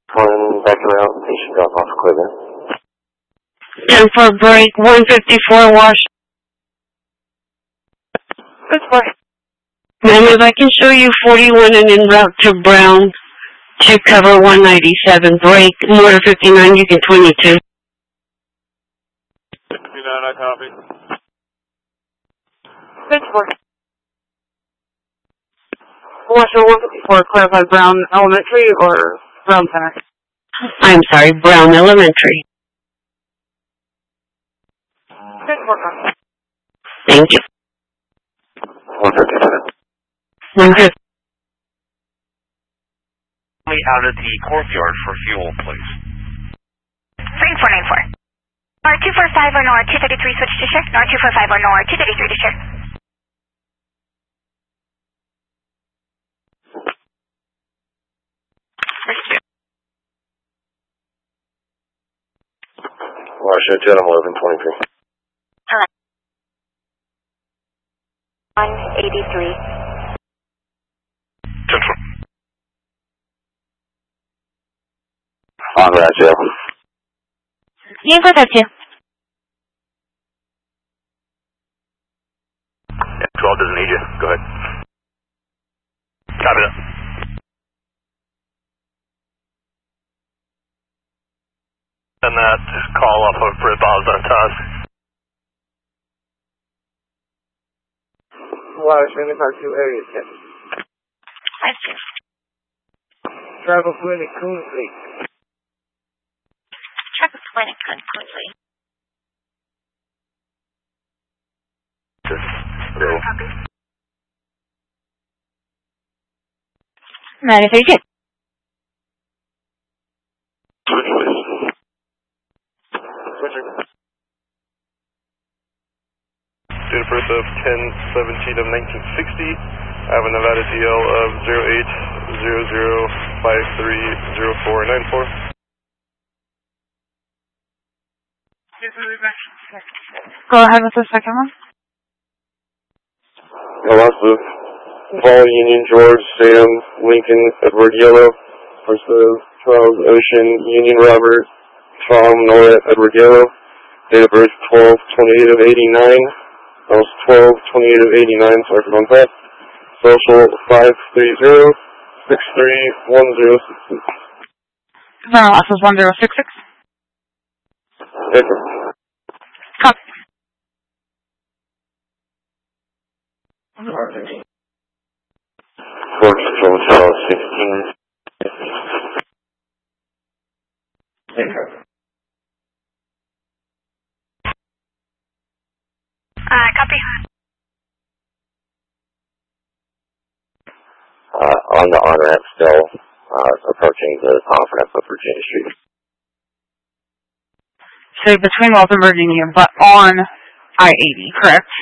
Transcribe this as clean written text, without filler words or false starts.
Calling back around, patient drop off equipment. And for break 154 wash. Good for. Ma'am, if I can show you 41 and en route to Brown to cover 197 break, motor 59, you can 22. 59, I copy. Good for. Washer 154, clarify Brown Elementary or Brown Center? I'm sorry, Brown Elementary. Good for. Thank you. 157. 150. Out of the courtyard for fuel, please. 3494. R245 or NOR 233 switch to shift. NOR 245 or NOR 233 to shift. Washington, General 1123. 183. Central. On route, Joe. 英国小姐。 12 doesn't need you. Go ahead. Copy that. And that call off of Brit Bob's on task. Washington, Park 2 area 10. I see. Travel clinic, Coonsley. Traffic clinic completely. Copy. 932. Date of birth of 10/17 of 1960. I have a Nevada DL of 0800530494. Go ahead with the second one. Alaska, Paul, Union, George, Sam, Lincoln, Edward Yellow, versus Charles, Ocean, Union, Robert, Tom, Nora, Edward Yellow. Date of birth 12/28 of 89. That was 12/28 of 89, sorry for going back. Social 530-631066. No, this is 1066. Copy. Works from 12/16. Copy. On the on-ramp still, approaching the off-ramp of Virginia Street. So between Walter and Virginia, but on I-80, correct?